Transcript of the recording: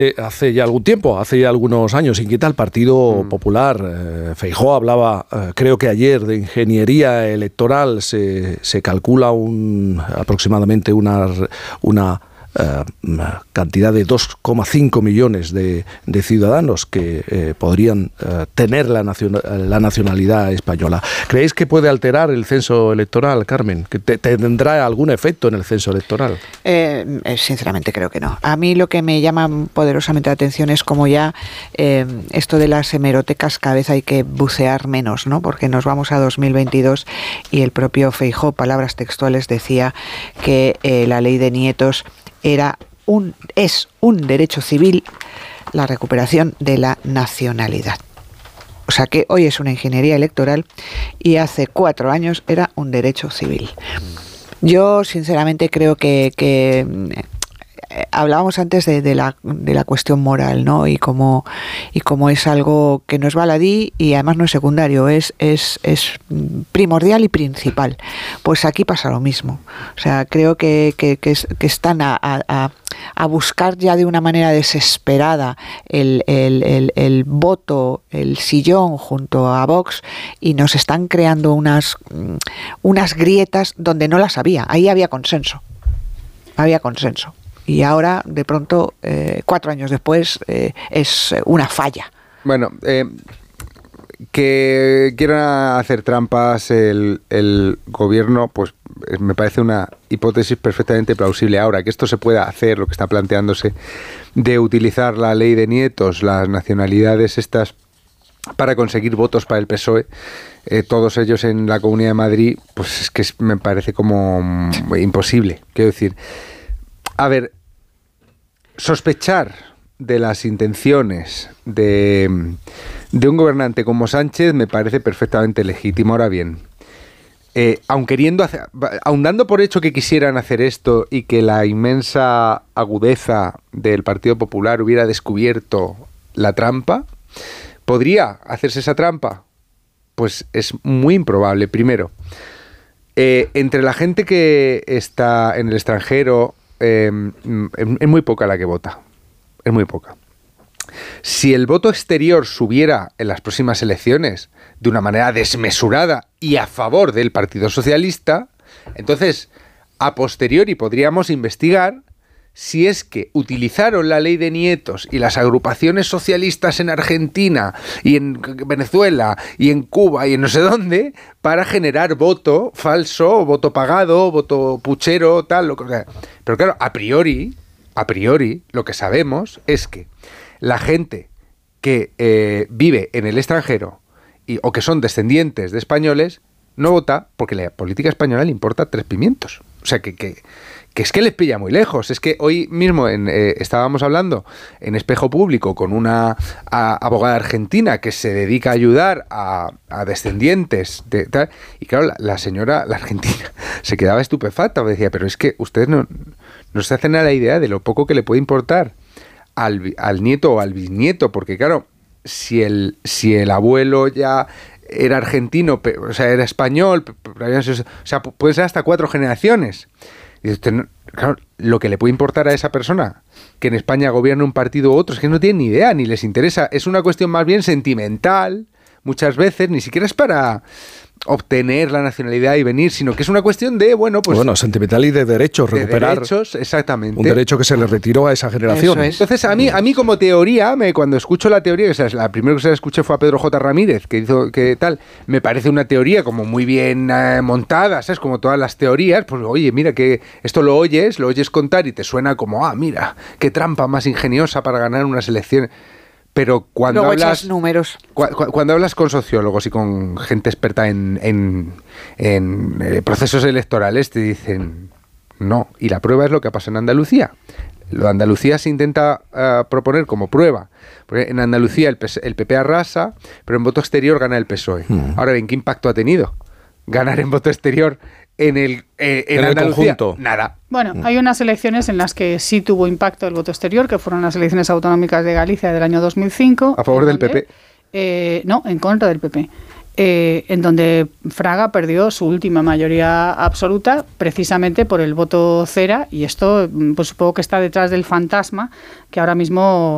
Hace ya algún tiempo, hace ya algunos años, inquieta al Partido Popular. Feijóo hablaba, creo que ayer, de ingeniería electoral. Se calcula aproximadamente una cantidad de 2,5 millones de ciudadanos que podrían tener la nacionalidad española. ¿Creéis que puede alterar el censo electoral, Carmen? ¿Que tendrá algún efecto en el censo electoral? Sinceramente creo que no. A mí lo que me llama poderosamente la atención es como ya esto de las hemerotecas cada vez hay que bucear menos, ¿no? Porque nos vamos a 2022 y el propio Feijóo, palabras textuales, decía que la ley de nietos es un derecho civil la recuperación de la nacionalidad. O sea que hoy es una ingeniería electoral y hace 4 años era un derecho civil. Yo sinceramente creo que hablábamos antes de la cuestión moral, ¿no? Y como es algo que no es baladí y además no es secundario, es primordial y principal. Pues aquí pasa lo mismo. O sea, creo que están a buscar ya de una manera desesperada el voto, el sillón junto a Vox, y nos están creando unas grietas donde no las había. Ahí había consenso. Y ahora, de pronto, 4 años después, es una falla. Bueno, que quieran hacer trampas el gobierno, pues me parece una hipótesis perfectamente plausible. Ahora, que esto se pueda hacer, lo que está planteándose, de utilizar la ley de nietos, las nacionalidades estas, para conseguir votos para el PSOE, todos ellos en la Comunidad de Madrid, pues es que me parece como imposible. Quiero decir, a ver, sospechar de las intenciones de un gobernante como Sánchez me parece perfectamente legítimo. Ahora bien, aun dando por hecho que quisieran hacer esto y que la inmensa agudeza del Partido Popular hubiera descubierto la trampa, ¿podría hacerse esa trampa? Pues es muy improbable. Primero, entre la gente que está en el extranjero, es muy poca la que vota. Es muy poca. Si el voto exterior subiera en las próximas elecciones de una manera desmesurada y a favor del Partido Socialista, entonces a posteriori podríamos investigar si es que utilizaron la ley de nietos y las agrupaciones socialistas en Argentina y en Venezuela y en Cuba y en no sé dónde para generar voto falso, voto pagado, voto puchero, tal, lo que sea. Pero claro, a priori, lo que sabemos es que la gente que vive en el extranjero o que son descendientes de españoles no vota porque la política española le importa 3 pimientos. O sea que es que les pilla muy lejos. Es que hoy mismo estábamos hablando en Espejo Público con una abogada argentina que se dedica a ayudar a descendientes de tal, y claro, la señora, la argentina, se quedaba estupefacta. Decía, pero es que ustedes no se hacen a la idea de lo poco que le puede importar al nieto o al bisnieto, porque claro, si el abuelo ya era argentino, o sea, era español, o sea, pueden ser hasta 4 generaciones. Y usted, claro, lo que le puede importar a esa persona que en España gobierne un partido u otro es que no tienen ni idea, ni les interesa. Es una cuestión más bien sentimental, muchas veces, ni siquiera es para obtener la nacionalidad y venir, sino que es una cuestión de, bueno, sentimental y de derechos, recuperar derechos, exactamente, un derecho que se le retiró a esa generación. Entonces, a mí como teoría, cuando escucho la teoría, que la primera que se la escuché fue a Pedro J. Ramírez, que hizo que tal, me parece una teoría como muy bien montada, ¿sabes? Como todas las teorías, pues oye, mira, que esto lo oyes contar y te suena como, mira, qué trampa más ingeniosa para ganar unas elecciones. Pero cuando luego hablas echas números. Cuando hablas con sociólogos y con gente experta en procesos electorales, te dicen no. Y la prueba es lo que ha pasado en Andalucía. Lo de Andalucía se intenta proponer como prueba. Porque en Andalucía el PP arrasa, pero en voto exterior gana el PSOE. Ahora bien, ¿qué impacto ha tenido ganar en voto exterior en Andalucía? Conjunto. Nada. Bueno, hay unas elecciones en las que sí tuvo impacto el voto exterior, que fueron las elecciones autonómicas de Galicia del año 2005. ¿A favor del PP? No, en contra del PP. En donde Fraga perdió su última mayoría absoluta precisamente por el voto cera, y esto pues supongo que está detrás del fantasma que ahora mismo